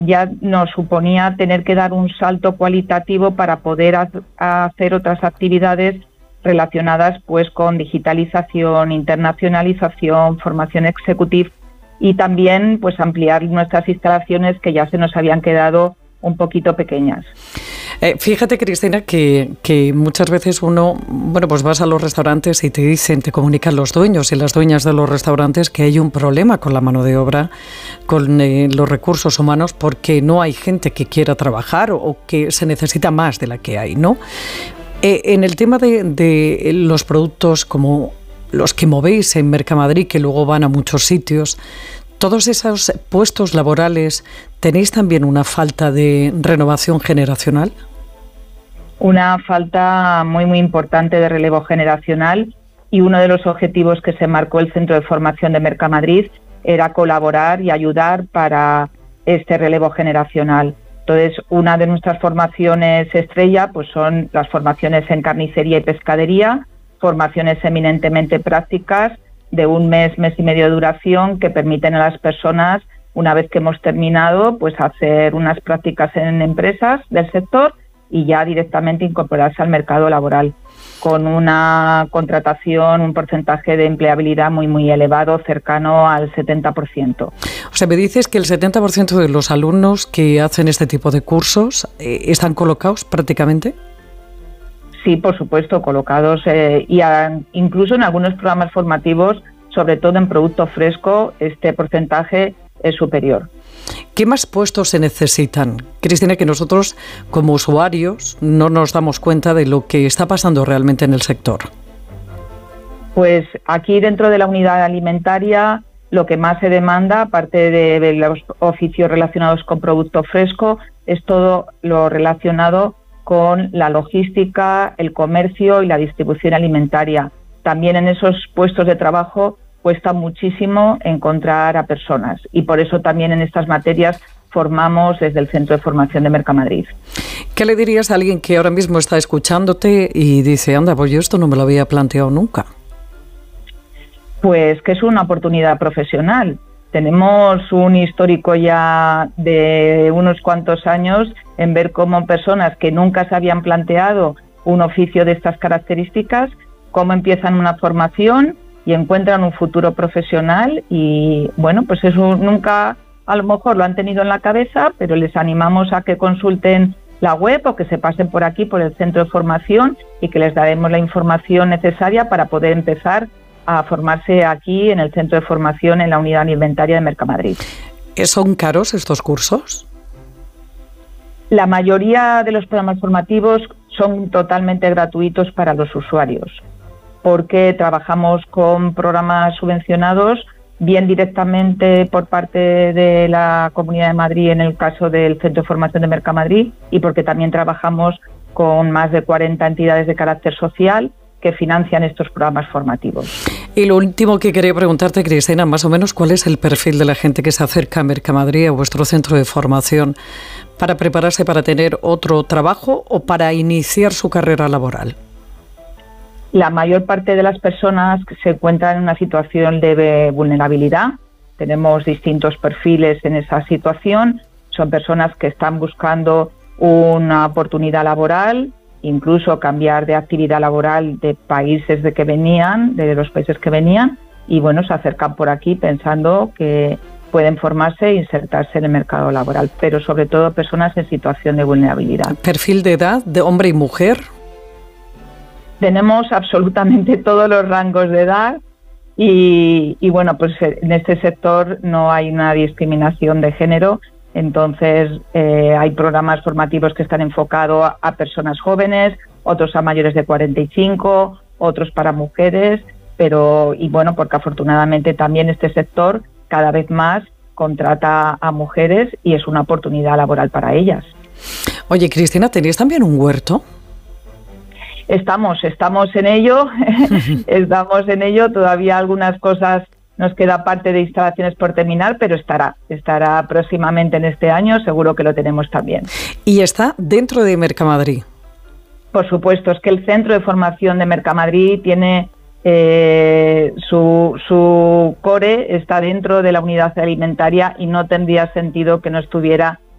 ya nos suponía tener que dar un salto cualitativo para poder hacer otras actividades relacionadas pues con digitalización, internacionalización, formación ejecutiva y también pues ampliar nuestras instalaciones que ya se nos habían quedado un poquito pequeñas. Fíjate, Cristina, que muchas veces uno, pues vas a los restaurantes y te comunican los dueños y las dueñas de los restaurantes que hay un problema con la mano de obra, con los recursos humanos, porque no hay gente que quiera trabajar o que se necesita más de la que hay, ¿no? En el tema de los productos como los que movéis en Mercamadrid, que luego van a muchos sitios, todos esos puestos laborales, ¿tenéis también una falta de renovación generacional? Una falta muy, muy importante de relevo generacional, y uno de los objetivos que se marcó el Centro de Formación de Mercamadrid era colaborar y ayudar para este relevo generacional. Entonces, una de nuestras formaciones estrella pues son las formaciones en carnicería y pescadería, formaciones eminentemente prácticas de un mes y medio de duración que permiten a las personas, una vez que hemos terminado, pues hacer unas prácticas en empresas del sector y ya directamente incorporarse al mercado laboral, con una contratación, un porcentaje de empleabilidad muy, muy elevado, cercano al 70%. O sea, me dices que el 70% de los alumnos que hacen este tipo de cursos están colocados prácticamente. Sí, por supuesto, colocados incluso en algunos programas formativos, sobre todo en producto fresco, este porcentaje es superior. ¿Qué más puestos se necesitan? Cristina, que nosotros como usuarios no nos damos cuenta de lo que está pasando realmente en el sector. Pues aquí dentro de la unidad alimentaria lo que más se demanda, aparte de los oficios relacionados con producto fresco, es todo lo relacionado con la logística, el comercio y la distribución alimentaria. También en esos puestos de trabajo cuesta muchísimo encontrar a personas y por eso también en estas materias formamos desde el Centro de Formación de Mercamadrid. ¿Qué le dirías a alguien que ahora mismo está escuchándote y dice, anda, pues yo esto no me lo había planteado nunca? Pues que es una oportunidad profesional. Tenemos un histórico ya de unos cuantos años en ver cómo personas que nunca se habían planteado un oficio de estas características, cómo empiezan una formación y encuentran un futuro profesional y bueno, pues eso nunca a lo mejor lo han tenido en la cabeza, pero les animamos a que consulten la web o que se pasen por aquí, por el centro de formación, y que les daremos la información necesaria para poder empezar a formarse aquí en el centro de formación en la unidad alimentaria de Mercamadrid. ¿Son caros estos cursos? La mayoría de los programas formativos son totalmente gratuitos para los usuarios, porque trabajamos con programas subvencionados, bien directamente por parte de la Comunidad de Madrid en el caso del Centro de Formación de Mercamadrid, y porque también trabajamos con más de 40 entidades de carácter social que financian estos programas formativos. Y lo último que quería preguntarte, Cristina, más o menos, ¿cuál es el perfil de la gente que se acerca a Mercamadrid, a vuestro centro de formación, para prepararse para tener otro trabajo o para iniciar su carrera laboral? La mayor parte de las personas que se encuentran en una situación de vulnerabilidad. Tenemos distintos perfiles en esa situación. Son personas que están buscando una oportunidad laboral, incluso cambiar de actividad laboral de países de que venían, de los países que venían, y bueno, se acercan por aquí pensando que pueden formarse e insertarse en el mercado laboral, pero sobre todo personas en situación de vulnerabilidad. ¿Perfil de edad, de hombre y mujer? Tenemos absolutamente todos los rangos de edad y bueno, pues en este sector no hay una discriminación de género. Entonces hay programas formativos que están enfocados a personas jóvenes, otros a mayores de 45, otros para mujeres, y bueno, porque afortunadamente también este sector cada vez más contrata a mujeres y es una oportunidad laboral para ellas. Oye, Cristina, ¿tenéis también un huerto? Estamos en ello, todavía algunas cosas nos queda parte de instalaciones por terminar, pero estará próximamente en este año, seguro que lo tenemos también. ¿Y está dentro de Mercamadrid? Por supuesto, es que el Centro de Formación de Mercamadrid tiene su core, está dentro de la unidad alimentaria y no tendría sentido que no estuviera